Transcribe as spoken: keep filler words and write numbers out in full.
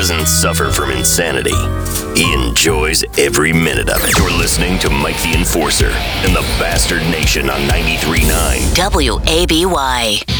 doesn't suffer from insanity. He enjoys every minute of it. You're listening to Mike the Enforcer and the Bastard Nation on ninety-three point nine W A B Y.